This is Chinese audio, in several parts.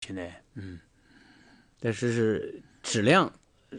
现在但是质量。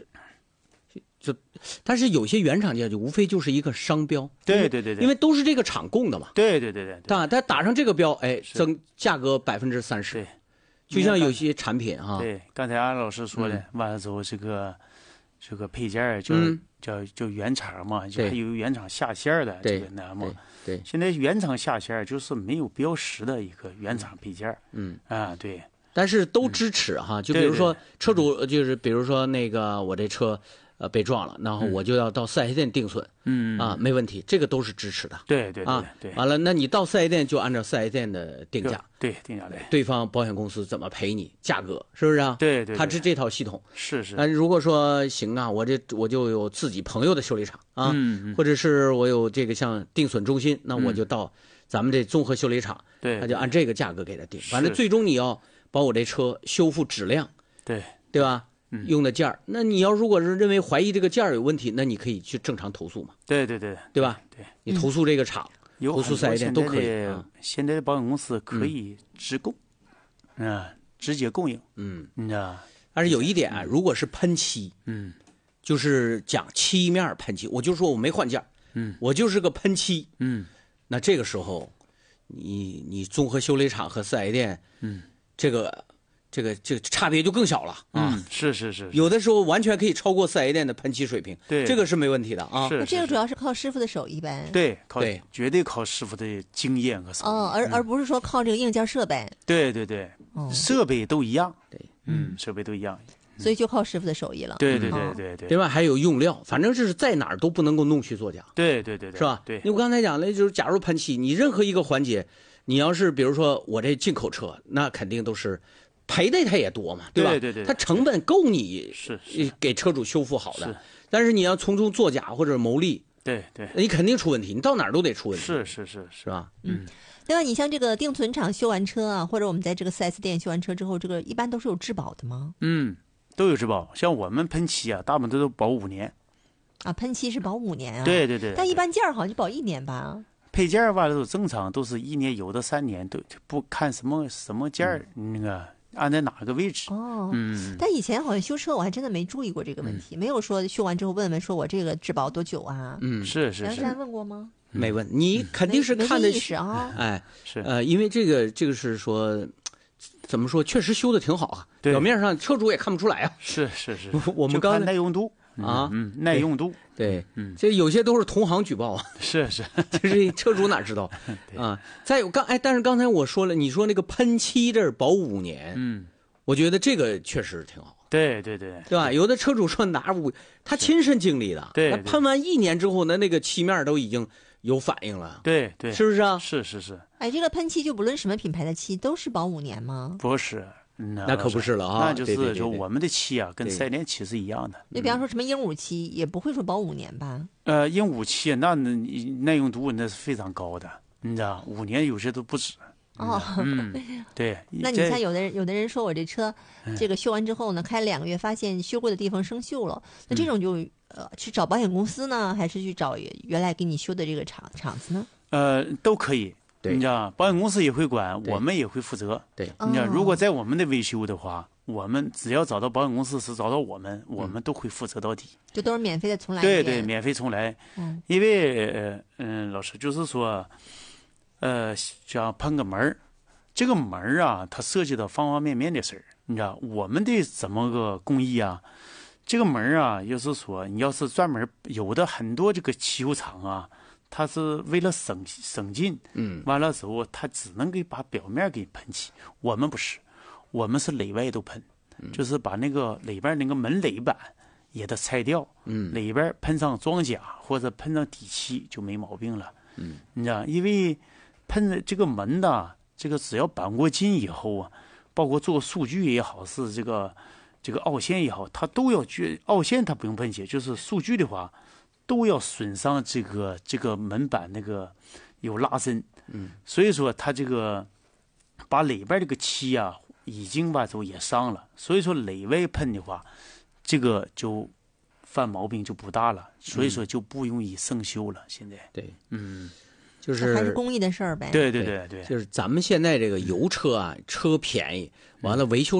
但是有些原厂件就无非就是一个商标， 对， 因为都是这个厂供的嘛， 对， 它打上这个标，哎，增价格30%， 对， 就像有些产品哈， 对，刚才安老师说的，完了之后这个配件叫原厂嘛，就还有原厂下线的这个那么， 对， 现在原厂下线就是没有标识的一个原厂配件，对。 但是都支持哈，就比如说车主，就是比如说那个我这车被撞了，然后我就要到4S店定损，没问题，这个都是支持的。 对， 完了，那你到4S店就按照4S店的定价， 对，定价来， 对方保险公司怎么赔你，价格是不是啊？ 对， 它是这套系统。 是。 如果说行啊，我就有自己朋友的修理厂啊，或者是我有这个像定损中心，那我就到咱们这综合修理厂，他就按这个价格给他定，反正最终你要把我这车修复质量，对吧？用的件儿，那你要如果是认为怀疑这个件儿有问题，那你可以去正常投诉嘛。对吧？ 对， 你投诉这个厂，投诉4S店都可以。 现在的保险公司可以直供，直接供应。你知道。 但是有一点，如果是喷漆，就是讲漆面喷漆，我就说我没换件，我就是个喷漆，那这个时候，你综合修理厂和4S店，这个差别就更小了啊！ 是， 有的时候完全可以超过4S店的喷漆水平， 对， 这个是没问题的啊。 是这个主要是靠师傅的手艺呗。 对，绝对靠师傅的经验和手艺。 而不是说靠这个硬件设备。 对，设备都一样。 对， 设备都一样。 所以就靠师傅的手艺了。 对。 另外还有用料，反正是在哪儿都不能够弄虚作假。 对， 是吧？ 对。 我刚才讲的就是，假如喷漆，你任何一个环节，你要是比如说我这进口车，那肯定都是。赔的他也多嘛，对吧？ 对， 他成本够你是给车主修复好的，但是你要从中作假或者牟利， 对， 你肯定出问题，你到哪儿都得出问题， 是吧？ 另外，你像这个定存厂修完车啊，或者我们在这个4S店修完车之后，这个一般都是有质保的吗？ 都有质保，像我们喷漆啊，大部分都保5年。 啊，喷漆是保5年啊？ 对。 但一般件儿好像就保1年吧？ 配件完了都正常，都是1年，有的3年，都不看什么件儿，那个。按在哪个位置？ 但以前好像修车我还真的没注意过这个问题，没有说修完之后问说我这个质保多久啊？ 是。 梁山问过吗？ 没问，你肯定是看的意识啊。 哎， 是因为这个是说，怎么说，确实修的挺好啊，表面上车主也看不出来啊。 是。 我们刚才耐用度耐用度。 对，这有些都是同行举报啊。 是， 就是车主哪知道啊？再有但是刚才我说了，你说那个喷漆这儿保5年，我觉得这个确实挺好。 对吧？有的车主说他亲身经历的， 对， 他喷完1年之后，那个漆面都已经有反应了， 对， 是不是啊？ 是。 哎，这个喷漆就不论什么品牌的漆都是保5年吗？ 不是。 那可不是了啊！ 那就是说我们的漆啊，跟4S店漆是一样的。 你比方说什么鹦鹉漆，也不会说保5年吧？ 鹦鹉漆那耐用度那是非常高的，你知道，5年有些都不止。对。 那你像有的人说我这车这个修完之后呢，开了2个月，发现修过的地方生锈了，那这种就去找保险公司呢，还是去找原来给你修的这个厂子呢？ 都可以。你知道，保险公司也会管，我们也会负责。 对， 你知道，如果在我们的维修的话，我们只要找到保险公司是找到我们都会负责到底。 就都是免费的重来。 对，免费重来。因为老师就是说，像喷个门这个门啊，它涉及到方方面面的事儿。你知道，我们的怎么个工艺啊？这个门啊，就是说，你要是专门有的很多这个汽修厂啊。他是为了省劲，完了之后他只能把表面给喷漆。我们不是，我们是里外都喷，就是把那个里边那个门垒板也得拆掉，里边喷上装甲或者喷上底漆就没毛病了。你知道，因为喷这个门呐，这个只要钣过金以后啊，包括做数据也好，是这个凹陷也好，它都要凹陷它不用喷漆，就是数据的话。都要损伤这个门板那个有拉伸，所以说它这个把里边这个漆啊已经吧就也伤了，所以说里外喷的话，这个就犯毛病就不大了，所以说就不容易生锈了。现在对，就是还是公益的事儿呗。 对， 就是咱们现在这个油车啊，车便宜，完了维修。